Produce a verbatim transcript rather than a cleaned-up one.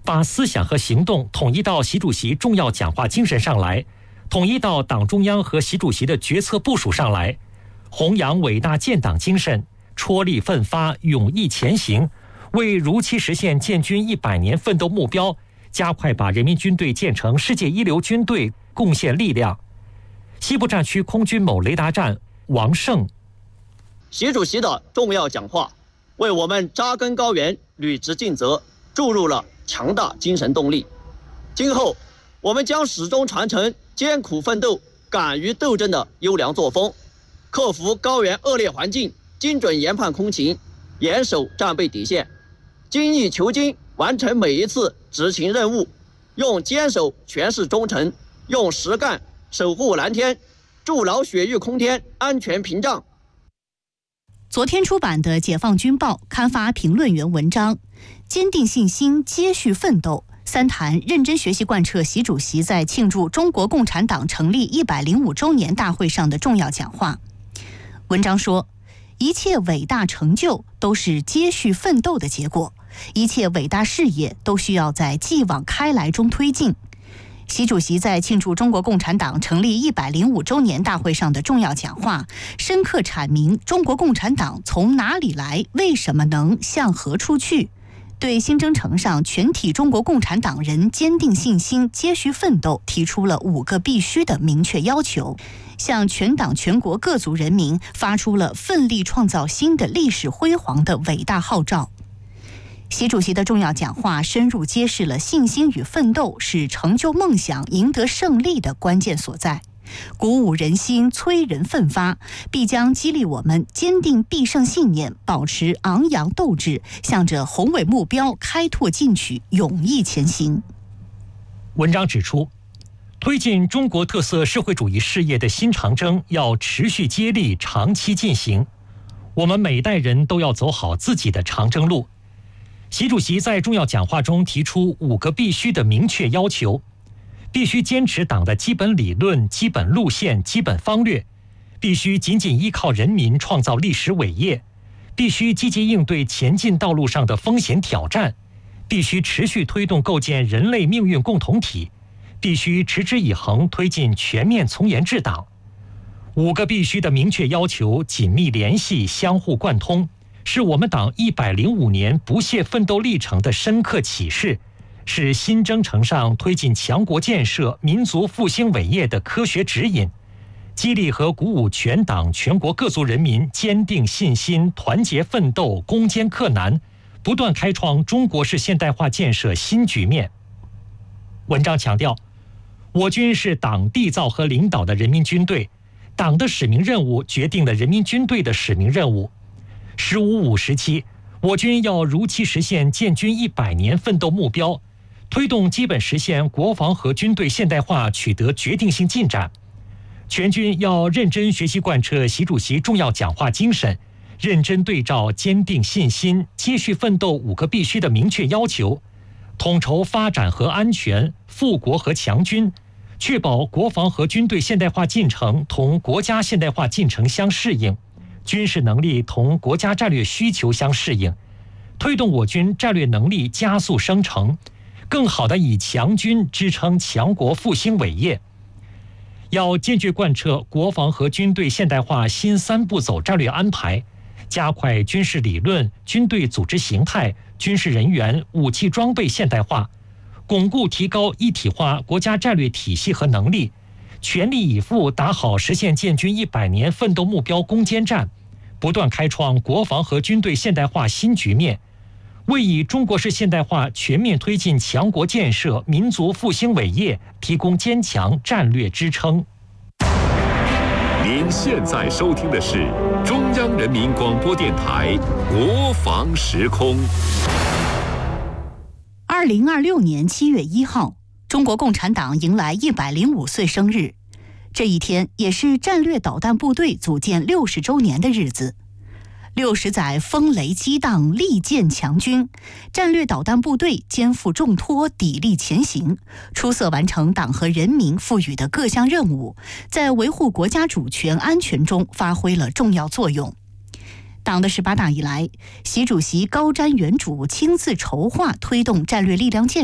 把思想和行动统一到习主席重要讲话精神上来，统一到党中央和习主席的决策部署上来，弘扬伟大建党精神，踔厉奋发，勇毅前行，为如期实现建军一百年奋斗目标，加快把人民军队建成世界一流军队贡献力量。西部战区空军某雷达站王胜： 习主席的重要讲话为我们扎根高原、履职尽责注入了强大精神动力。今后我们将始终传承艰苦奋斗、敢于斗争的优良作风，克服高原恶劣环境，精准研判空情，严守战备底线，精益求精，完成每一次执勤任务，用坚守诠释忠诚，用实干守护蓝天，筑牢雪域空天安全屏障。 昨天出版的《解放军报》刊发评论员文章，坚定信心，接续奋斗，三谈认真学习贯彻习主席在庆祝中国共产党成立一百零五周年大会上的重要讲话。文章说，一切伟大成就都是接续奋斗的结果，一切伟大事业都需要在继往开来中推进。习主席在庆祝中国共产党成立一百零五周年大会上的重要讲话，深刻阐明中国共产党从哪里来，为什么能，向何处去，对新征程上全体中国共产党人坚定信心、接续奋斗提出了五个必须的明确要求，向全党全国各族人民发出了奋力创造新的历史辉煌的伟大号召。习主席的重要讲话深入揭示了信心与奋斗是成就梦想、赢得胜利的关键所在，鼓舞人心，催人奋发，必将激励我们坚定必胜信念，保持昂扬斗志，向着宏伟目标开拓进取，勇毅前行。 文章指出，推进中国特色社会主义事业的新长征要持续接力，长期进行，我们每代人都要走好自己的长征路。习主席在重要讲话中提出五个必须的明确要求：必须坚持党的基本理论、基本路线、基本方略；必须紧紧依靠人民创造历史伟业；必须积极应对前进道路上的风险挑战；必须持续推动构建人类命运共同体；必须持之以恒推进全面从严治党。五个必须的明确要求紧密联系、相互贯通，是我们党一百零五年不懈奋斗历程的深刻启示，是新征程上推进强国建设、民族复兴伟业的科学指引，激励和鼓舞全党全国各族人民坚定信心、团结奋斗、攻坚克难，不断开创中国式现代化建设新局面。文章强调，我军是党缔造和领导的人民军队，党的使命任务决定了人民军队的使命任务。十五五时期，我军要如期实现建军一百年奋斗目标，推动基本实现国防和军队现代化取得决定性进展。全军要认真学习贯彻习主席重要讲话精神，认真对照坚定信心、接续奋斗五个必须的明确要求，统筹发展和安全、富国和强军，确保国防和军队现代化进程同国家现代化进程相适应，军事能力同国家战略需求相适应，推动我军战略能力加速生成，更好地以强军支撑强国复兴伟业。要坚决贯彻国防和军队现代化新三步走战略安排，加快军事理论、军队组织形态、军事人员、武器装备现代化，巩固提高一体化国家战略体系和能力，全力以赴打好实现建军一百年奋斗目标攻坚战，不断开创国防和军队现代化新局面，为以中国式现代化全面推进强国建设、民族复兴伟业提供坚强战略支撑。 您现在收听的是中央人民广播电台国防时空。 二零二六年七月一号，中国共产党迎来一百零五岁生日。这一天也是战略导弹部队组建六十周年的日子。六十载风雷激荡，力建强军，战略导弹部队肩负重托，砥砺前行，出色完成党和人民赋予的各项任务，在维护国家主权安全中发挥了重要作用。党的十八大以来，习主席高瞻远瞩，亲自筹划推动战略力量建设